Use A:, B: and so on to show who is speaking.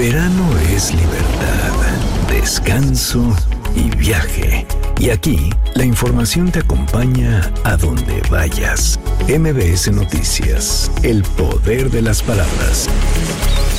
A: Verano es libertad, descanso y viaje. Y aquí, la información te acompaña a donde vayas. MBS Noticias, el poder de las palabras.